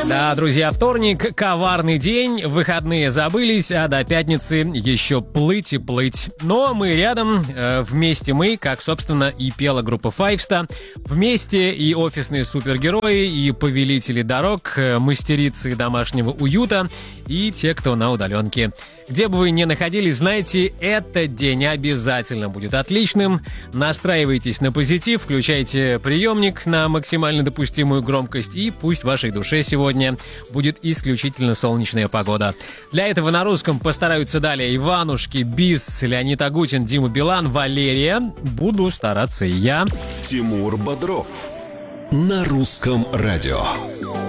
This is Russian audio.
Да, друзья, вторник, коварный день, выходные забылись, а до пятницы еще плыть и плыть. Но мы рядом, вместе мы, как, собственно, и пела группа Файвста. Вместе и офисные супергерои, и повелители дорог, мастерицы домашнего уюта, и те, кто на удаленке. Где бы вы ни находились, знайте, этот день обязательно будет отличным. Настраивайтесь на позитив, включайте приемник на максимально допустимую громкость, и пусть в вашей душе сегодня будет исключительно солнечная погода. Для этого на русском постараются далее Иванушки, Бис, Леонид Агутин, Дима Билан, Валерия. Буду стараться и я. Тимур Бодров на русском радио.